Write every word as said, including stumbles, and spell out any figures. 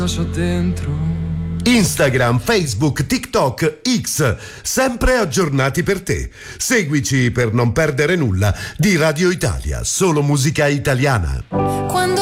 dentro. Instagram, Facebook, TikTok, X, sempre aggiornati per te. Seguici per non perdere nulla di Radio Italia, solo musica italiana. Quando